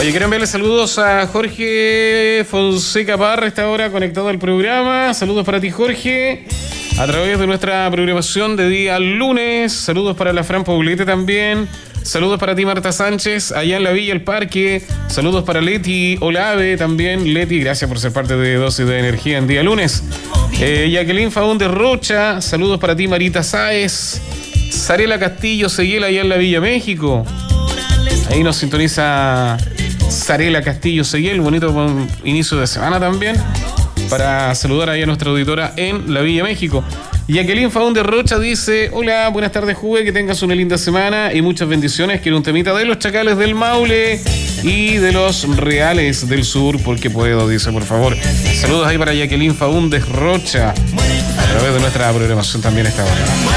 Oye, quiero enviarle saludos a Jorge Fonseca Parra, esta hora conectado al programa. Saludos para ti, Jorge, a través de nuestra programación de día lunes. Saludos para la Fran Poblete también. Saludos para ti, Marta Sánchez, allá en la Villa El Parque. Saludos para Leti Olave también. Leti, gracias por ser parte de Dosis de Energía en día lunes. Jacqueline Faúndez Rocha. Saludos para ti, Marita Sáez. Sarela Castillo Seguiel, allá en la Villa México. Ahí nos sintoniza Sarela Castillo Seguiel. Bonito inicio de semana también, para saludar ahí a nuestra auditora en la Villa México. Jacqueline Faúndez Rocha dice: hola, buenas tardes, Juve, que tengas una linda semana y muchas bendiciones. Quiero un temita de los Chacales del Maule y de los Reales del Sur, porque puedo, dice, por favor. Saludos ahí para Jacqueline Faúndez Rocha, a través de nuestra programación también esta hora.